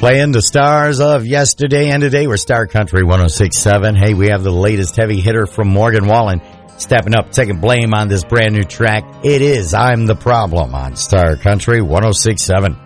Playing the stars of yesterday and today. We're Star Country 106.7. Hey, we have the latest heavy hitter from Morgan Wallen stepping up, taking blame on this brand new track. It is I'm the Problem on Star Country 106.7.